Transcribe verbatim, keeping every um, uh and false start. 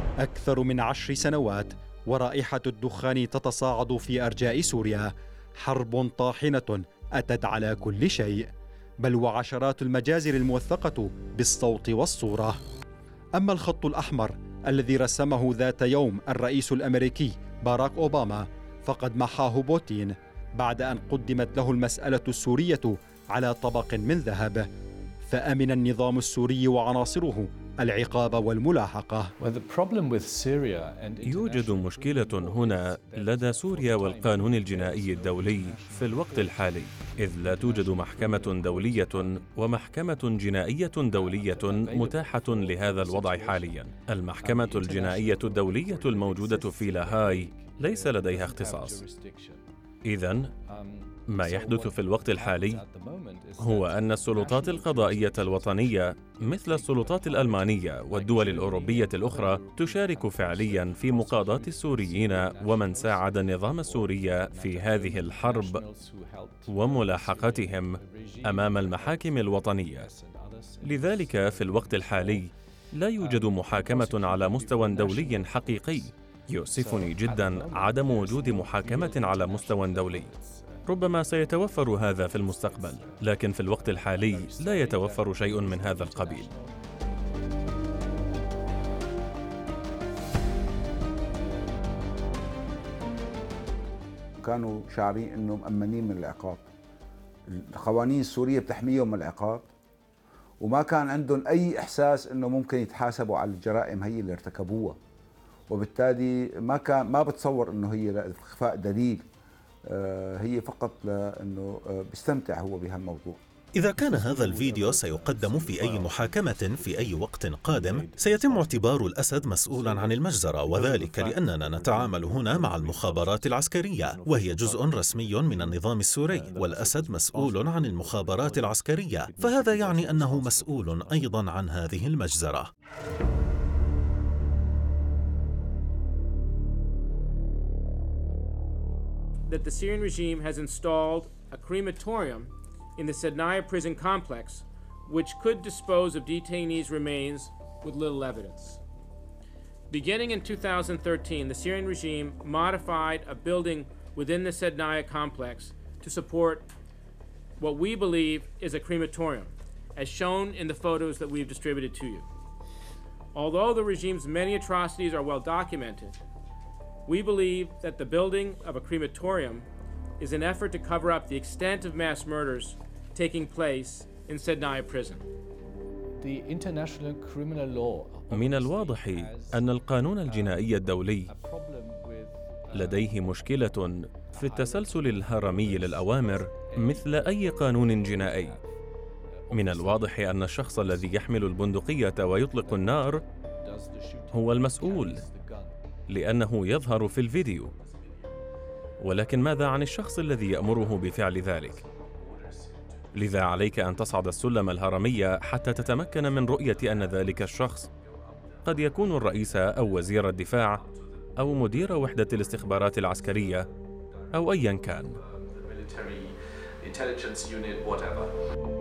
أكثر من عشر سنوات ورائحة الدخان تتصاعد في أرجاء سوريا، حرب طاحنة أتت على كل شيء، بل وعشرات المجازر الموثقة بالصوت والصورة. أما الخط الأحمر الذي رسمه ذات يوم الرئيس الأمريكي باراك أوباما فقد محاه بوتين بعد أن قدمت له المسألة السورية على طبق من ذهب، فأمن النظام السوري وعناصره العقاب والملاحقة. يوجد مشكلة هنا لدى سوريا والقانون الجنائي الدولي في الوقت الحالي، إذ لا توجد محكمة دولية ومحكمة جنائية دولية متاحة لهذا الوضع حاليا. المحكمة الجنائية الدولية الموجودة في لاهاي ليس لديها اختصاص. إذن ما يحدث في الوقت الحالي هو أن السلطات القضائية الوطنية مثل السلطات الألمانية والدول الأوروبية الأخرى تشارك فعليا في مقاضاة السوريين ومن ساعد النظام السوري في هذه الحرب وملاحقتهم أمام المحاكم الوطنية. لذلك في الوقت الحالي لا يوجد محاكمة على مستوى دولي حقيقي. يؤسفني جدا عدم وجود محاكمة على مستوى دولي. ربما سيتوفر هذا في المستقبل، لكن في الوقت الحالي لا يتوفر شيء من هذا القبيل. كانوا شعرين انه مأمنين من العقاب، القوانين السورية بتحميهم من العقاب، وما كان عندهم اي احساس انه ممكن يتحاسبوا على الجرائم هي اللي ارتكبوها، وبالتالي ما كان ما بتصور انه هي لاخفاء دليل، هي فقط لأنه بيستمتع هو بهالموضوع. إذا كان هذا الفيديو سيقدم في أي محاكمة في أي وقت قادم، سيتم اعتبار الأسد مسؤولا عن المجزرة، وذلك لأننا نتعامل هنا مع المخابرات العسكرية، وهي جزء رسمي من النظام السوري، والأسد مسؤول عن المخابرات العسكرية، فهذا يعني أنه مسؤول أيضا عن هذه المجزرة. That the Syrian regime has installed a crematorium in the Sednaya prison complex, which could dispose of detainees' remains with little evidence. Beginning in two thousand thirteen, the Syrian regime modified a building within the Sednaya complex to support what we believe is a crematorium, as shown in the photos that we've distributed to you. Although the regime's many atrocities are well documented, we believe that the building of a crematorium is an effort to cover up the extent of mass murders taking place in Sednaya prison. من الواضح أن القانون الجنائي الدولي لديه مشكلة في التسلسل الهرمي للأوامر مثل أي قانون جنائي. من الواضح أن الشخص الذي يحمل البندقية ويطلق النار هو المسؤول، لأنه يظهر في الفيديو. ولكن ماذا عن الشخص الذي يأمره بفعل ذلك؟ لذا عليك أن تصعد السلم الهرمي حتى تتمكن من رؤية أن ذلك الشخص قد يكون الرئيس أو وزير الدفاع أو مدير وحدة الاستخبارات العسكرية أو أيا كان.